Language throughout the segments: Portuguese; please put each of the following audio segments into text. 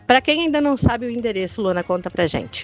Para quem ainda não sabe o endereço, Luana, conta pra gente.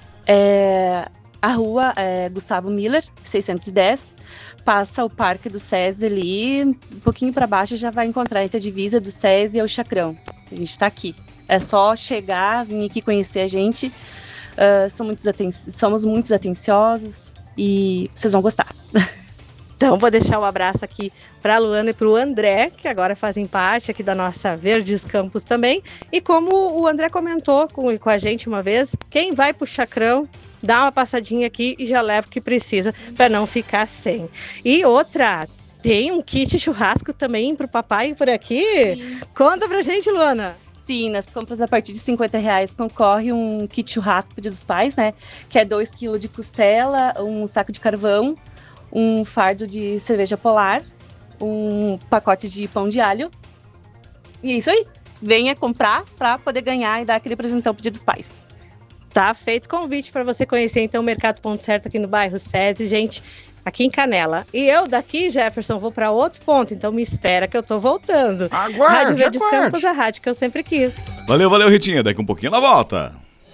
A rua é Gustavo Miller, 610, passa o Parque do SESI ali, um pouquinho para baixo já vai encontrar entre a divisa do SESI e o Chacrão. A gente está aqui. É só chegar, vir aqui conhecer a gente. Somos muito atenciosos e vocês vão gostar. Então, vou deixar o abraço aqui para a Luana e para o André, que agora fazem parte aqui da nossa Verdes Campos também. E como o André comentou com a gente uma vez, quem vai para o Chacrão, dá uma passadinha aqui e já leva o que precisa para não ficar sem. E outra, tem um kit churrasco também para o papai por aqui? Sim. Conta pra gente, Luana. Sim, nas compras a partir de R$50 concorre um kit churrasco para os pais, né? Que é 2 kg de costela, um saco de carvão, um fardo de cerveja polar, um pacote de pão de alho. E é isso aí. Venha comprar para poder ganhar e dar aquele presentão pro Dia dos Pais. Tá feito convite para você conhecer então o Mercado Ponto Certo aqui no bairro SESI, gente, aqui em Canela. E eu daqui, Jefferson, vou para outro ponto, então me espera que eu tô voltando. Aguarde, Rádio Verdes Campos, a rádio que eu sempre quis. Valeu, Ritinha. Daqui um pouquinho ela volta.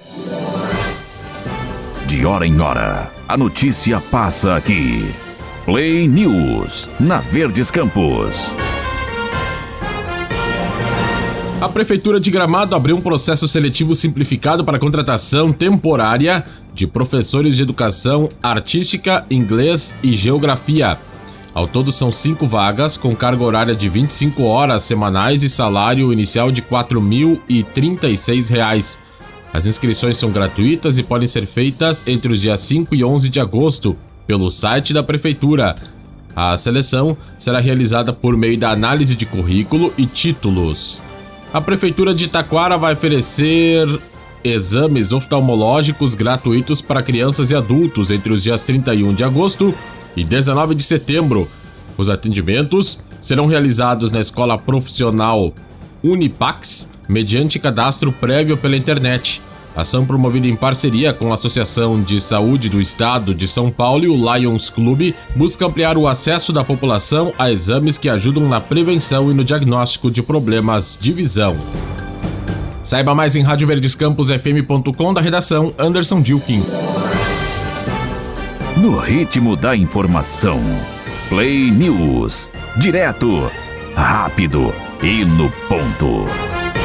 De hora em hora, a notícia passa aqui. Play News, na Verdes Campos. A Prefeitura de Gramado abriu um processo seletivo simplificado para a contratação temporária de professores de educação artística, inglês e geografia. Ao todo são 5 vagas, com carga horária de 25 horas semanais e salário inicial de R$ 4.036. As inscrições são gratuitas e podem ser feitas entre os dias 5 e 11 de agosto, pelo site da Prefeitura. A seleção será realizada por meio da análise de currículo e títulos. A Prefeitura de Taquara vai oferecer exames oftalmológicos gratuitos para crianças e adultos entre os dias 31 de agosto e 19 de setembro. Os atendimentos serão realizados na Escola Profissional Unipax, mediante cadastro prévio pela internet. Ação promovida em parceria com a Associação de Saúde do Estado de São Paulo e o Lions Clube busca ampliar o acesso da população a exames que ajudam na prevenção e no diagnóstico de problemas de visão. Saiba mais em radioverdescamposfm.com, da redação Anderson Dilkin. No ritmo da informação, Play News, direto, rápido e no ponto.